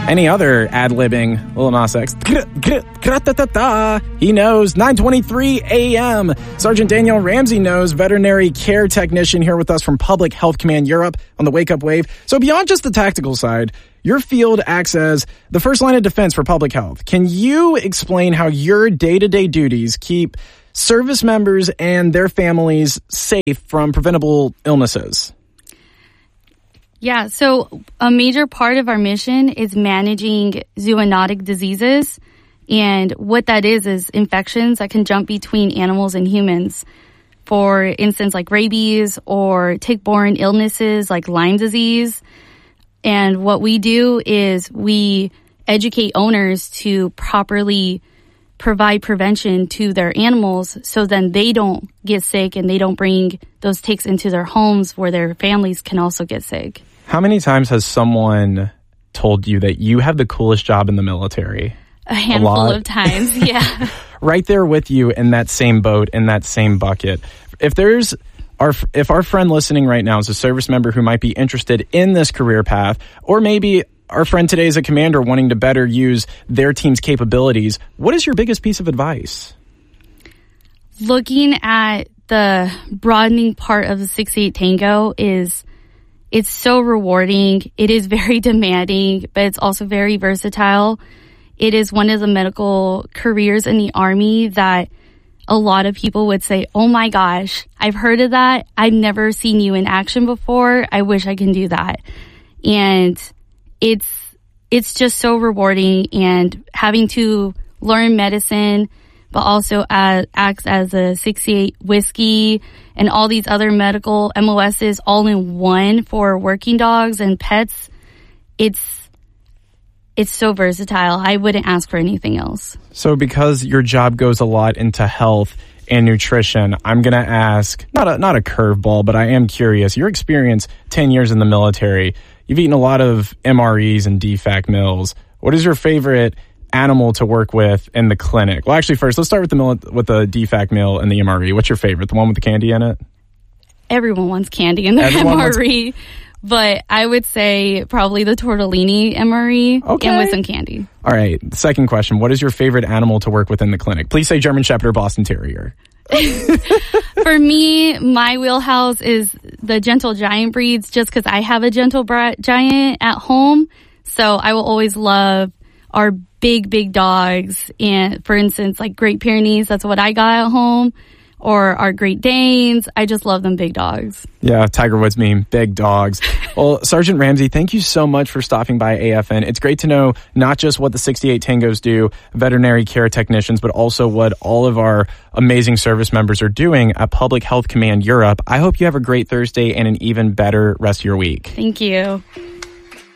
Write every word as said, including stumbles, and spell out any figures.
Any other ad-libbing Lil Nas X? He knows. nine twenty-three a.m. Sergeant Danielle Ramsey knows, veterinary care technician here with us from Public Health Command Europe on the Wake Up Wave. So beyond just the tactical side, your field acts as the first line of defense for public health. Can you explain how your day-to-day duties keep service members and their families safe from preventable illnesses? Yeah, so a major part of our mission is managing zoonotic diseases. And what that is, is infections that can jump between animals and humans. For instance, like rabies or tick-borne illnesses like Lyme disease. And what we do is we educate owners to properly provide prevention to their animals so then they don't get sick and they don't bring those ticks into their homes where their families can also get sick. How many times has someone told you that you have the coolest job in the military? A handful of times, yeah. Right there with you in that same boat, in that same bucket. If there's our, if our friend listening right now is a service member who might be interested in this career path, or maybe our friend today is a commander wanting to better use their team's capabilities, what is your biggest piece of advice? Looking at the broadening part of the sixty-eight Tango is it's so rewarding. It is very demanding, but it's also very versatile. It is one of the medical careers in the Army that a lot of people would say, oh my gosh, I've heard of that. I've never seen you in action before. I wish I can do that. And it's, it's just so rewarding, and having to learn medicine, but also as, acts as a sixty-eight whiskey and all these other medical M O Ss all in one for working dogs and pets. It's, it's so versatile. I wouldn't ask for anything else. So because your job goes a lot into health and nutrition, I'm going to ask, not a, not a curveball, but I am curious. Your experience, ten years in the military, you've eaten a lot of M R Es and D FAC meals. What is your favorite animal to work with in the clinic? Well, actually, first, let's start with the mil- with the D FAC meal and the M R E. What's your favorite? The one with the candy in it? Everyone wants candy in their Everyone M R E. Wants- But I would say probably the tortellini M R E okay. and with some candy. All right. Second question. What is your favorite animal to work with in the clinic? Please say German Shepherd or Boston Terrier. For me, my wheelhouse is the gentle giant breeds, just because I have a gentle bra- giant at home. So I will always love our big, big dogs. And for instance, like Great Pyrenees, that's what I got at home. Or our Great Danes. I just love them big dogs. Yeah, Tiger Woods meme, big dogs. Well, Sergeant Ramsey, thank you so much for stopping by A F N. It's great to know not just what the sixty-eight Tangos do, veterinary care technicians, but also what all of our amazing service members are doing at Public Health Command Europe. I hope you have a great Thursday and an even better rest of your week. Thank you.